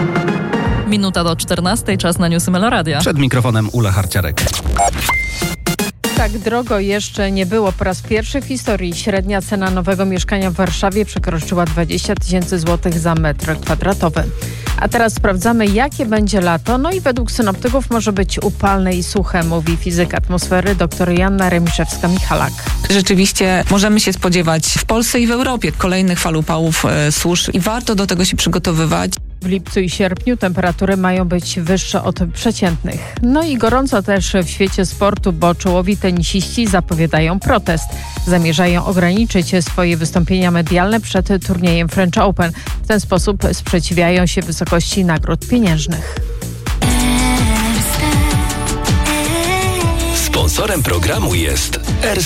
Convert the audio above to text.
Minuta do 14, czas na newsy Meloradia. Przed mikrofonem Ula Harciarek. Tak drogo jeszcze nie było. Po raz pierwszy w historii średnia cena nowego mieszkania w Warszawie przekroczyła 20 000 złotych za metr kwadratowy. A teraz sprawdzamy, jakie będzie lato. No i według synoptyków może być upalne i suche, mówi fizyk atmosfery dr Joanna Remiszewska-Michalak. Rzeczywiście możemy się spodziewać w Polsce i w Europie kolejnych fal upałów, susz i warto do tego się przygotowywać. W lipcu i sierpniu temperatury mają być wyższe od przeciętnych. No i gorąco też w świecie sportu, bo czołowi tenisiści zapowiadają protest. Zamierzają ograniczyć swoje wystąpienia medialne przed turniejem French Open. W ten sposób sprzeciwiają się wysokości nagród pieniężnych. Sponsorem programu jest